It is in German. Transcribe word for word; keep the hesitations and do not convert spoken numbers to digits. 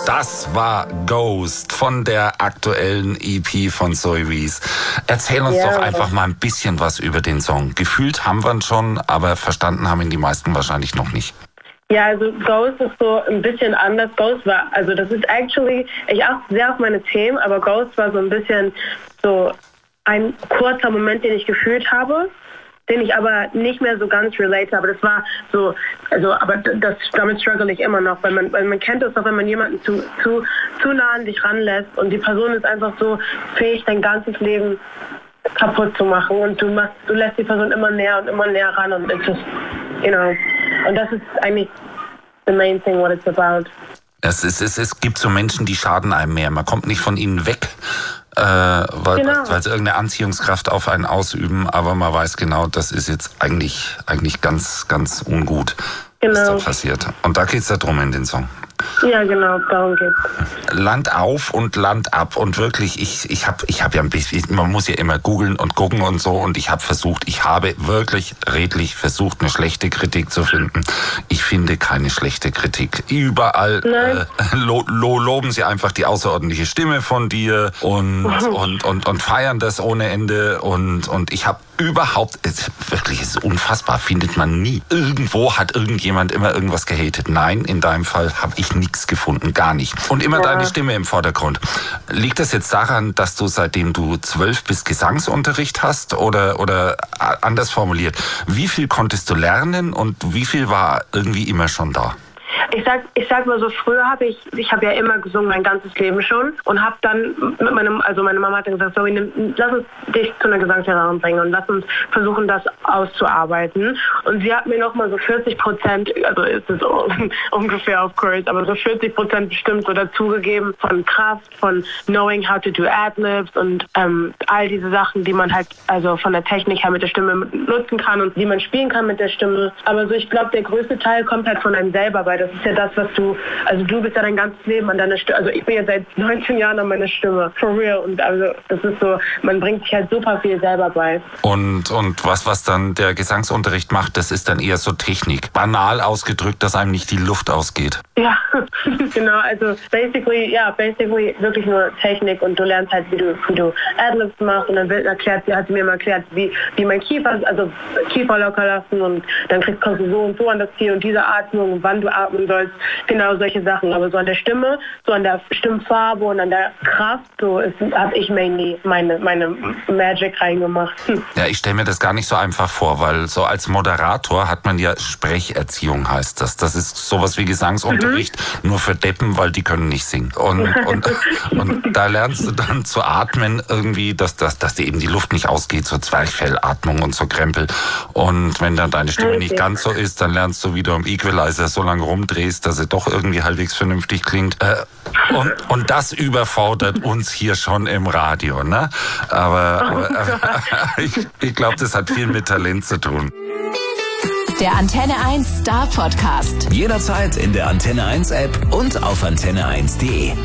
Das war Ghost von der aktuellen E P von Zoe Wees. Erzähl uns ja. doch einfach mal ein bisschen was über den Song. Gefühlt haben wir ihn schon, aber verstanden haben ihn die meisten wahrscheinlich noch nicht. Ja, also Ghost ist so ein bisschen anders. Ghost war, also das ist actually, ich achte sehr auf meine Themen, aber Ghost war so ein bisschen so ein kurzer Moment, den ich gefühlt habe, den ich aber nicht mehr so ganz relate habe. Das war so, also, aber das, damit struggle ich immer noch, weil man, weil man kennt es doch, wenn man jemanden zu, zu, zu nah an dich ranlässt und die Person ist einfach so fähig, dein ganzes Leben kaputt zu machen und du machst, du lässt die Person immer näher und immer näher ran und it's just, you know, und das ist eigentlich the main thing what it's about. Es, ist, es, es gibt so Menschen, die schaden einem mehr. Man kommt nicht von ihnen weg, äh, weil, genau. weil sie irgendeine Anziehungskraft auf einen ausüben, aber man weiß genau, das ist jetzt eigentlich, eigentlich ganz, ganz ungut, genau. was da passiert. Und da geht's ja drum in den Song. Ja, genau, darum geht's. Land auf und Land ab und wirklich, ich, ich habe ich hab ja ein bisschen, man muss ja immer googeln und gucken und so und ich habe versucht, ich habe wirklich redlich versucht, eine schlechte Kritik zu finden. Ich finde keine schlechte Kritik. Überall äh, lo, lo, loben sie einfach die außerordentliche Stimme von dir und, und, und, und feiern das ohne Ende und, und ich habe überhaupt, es, wirklich, es ist unfassbar, findet man nie. Irgendwo hat irgendjemand immer irgendwas gehatet. Nein, in deinem Fall habe ich nichts gefunden, gar nicht. Und immer ja. deine Stimme im Vordergrund. Liegt das jetzt daran, dass du seitdem du zwölf bist Gesangsunterricht hast oder, oder anders formuliert, wie viel konntest du lernen und wie viel war irgendwie immer schon da? Ich sag, ich sag mal so, früher habe ich, ich habe ja immer gesungen, mein ganzes Leben schon und habe dann mit meinem, also meine Mama hat dann gesagt, so, lass uns dich zu einer Gesangslehrerin bringen und lass uns versuchen, das auszuarbeiten. Und sie hat mir nochmal so vierzig Prozent, also ist es so ungefähr of course, aber so vierzig Prozent bestimmt so dazugegeben von Kraft, von knowing how to do Ad-Libs und ähm, all diese Sachen, die man halt also von der Technik her mit der Stimme nutzen kann und die man spielen kann mit der Stimme. Aber so, ich glaube, der größte Teil kommt halt von einem selber, weil das ist ja das, was du, also du bist ja dein ganzes Leben an deiner Stimme, also ich bin ja seit neunzehn Jahren an meiner Stimme, for real, und also das ist so, man bringt sich halt super viel selber bei. Und, und was, was dann der Gesangsunterricht macht, das ist dann eher so Technik, banal ausgedrückt, dass einem nicht die Luft ausgeht. Ja, genau, also basically, ja, basically wirklich nur Technik und du lernst halt, wie du, wie du Ad-Libs machst und dann wird erklärt, sie hat mir mal erklärt, wie, wie mein Kiefer, also Kiefer locker lassen und dann kriegst du so und so an das Ziel und diese Atmung, wann du atmen sollst, genau solche Sachen. Aber so an der Stimme, so an der Stimmfarbe und an der Kraft, so habe ich mainly meine, meine Magic reingemacht. Hm. Ja, ich stelle mir das gar nicht so einfach vor, weil so als Moderator hat man ja Sprecherziehung, heißt das. Das ist sowas wie Gesangsunterricht, mhm. nur für Deppen, weil die können nicht singen. Und, und, und da lernst du dann zu atmen irgendwie, dass, dass, dass dir eben die Luft nicht ausgeht, so Zwerchfellatmung und so Krempel. Und wenn dann deine Stimme okay. nicht ganz so ist, dann lernst du, wie du am Equalizer so lange rumdrehst, dass sie doch irgendwie halbwegs vernünftig klingt. Äh, und, und das überfordert uns hier schon im Radio, ne? Aber, aber, aber ich, ich glaube, das hat viel mit Talent zu tun. Der Antenne eins Star Podcast. Jederzeit in der Antenne eins App und auf antenne eins punkt de.